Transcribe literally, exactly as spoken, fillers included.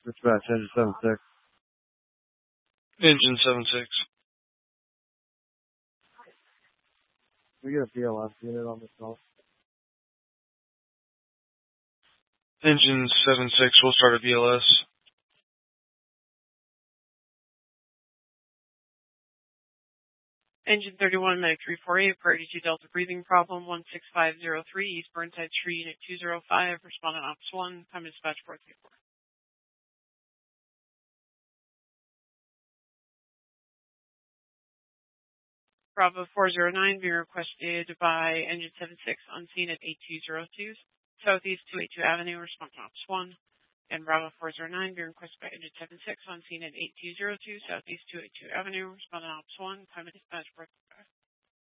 Dispatch, engine seven six. Engine seven six. We get a B L S unit on this call. Engine seven six, we'll start a B L S. Engine thirty-one, Medic three four eight, Priority two Delta breathing problem, one six five zero three, East Burnside Tree, Unit two zero five, respondent Ops one, time dispatch four three four. Bravo four zero nine being requested by Engine seven six on scene at eight two zero two, Southeast two eighty-two Avenue, respondent Ops one. And Bravo four zero nine being requested by Engine seven six on scene at eight two zero two, Southeast two eighty-two Avenue, respondent Ops one, time dispatch four three five.